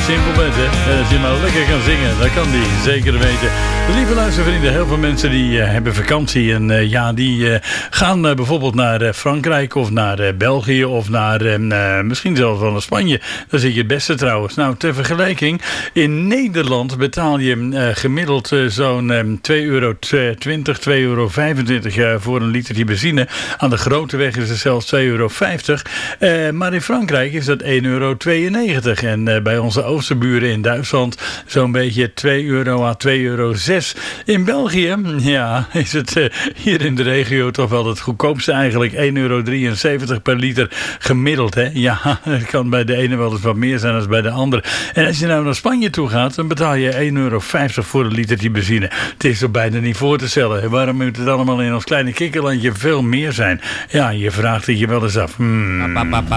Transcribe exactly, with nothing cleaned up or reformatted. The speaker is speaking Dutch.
simpel bent, hè. En als je maar lekker kan zingen, dan kan die zeker weten. Lieve luistervrienden, heel veel mensen die uh, hebben vakantie. En uh, ja, die uh, gaan uh, bijvoorbeeld naar uh, Frankrijk of naar uh, België of naar uh, misschien zelfs wel naar Spanje. Daar zit je het beste trouwens. Nou, ter vergelijking, in Nederland betaal je uh, gemiddeld uh, zo'n um, twee euro twintig, twee euro vijfentwintig uh, voor een litertje benzine. Aan de grote weg is het zelfs twee euro vijftig. Uh, maar in Frankrijk is dat één euro tweeënnegentig. En uh, bij onze oosterburen in Duitsland zo'n beetje twee euro à twee euro zes. In België, ja, is het uh, hier in de regio toch wel het goedkoopste eigenlijk. één euro drieënzeventig per liter gemiddeld, hè. Ja, het kan bij de ene wel eens wat meer zijn dan bij de andere. En als je nou naar Spanje toe gaat, dan betaal je één euro vijftig voor een litertje benzine. Het is er bijna niet voor te stellen. Waarom moet het allemaal in ons kleine kikkerlandje veel meer zijn? Ja, je vraagt het je wel eens af. Hmm.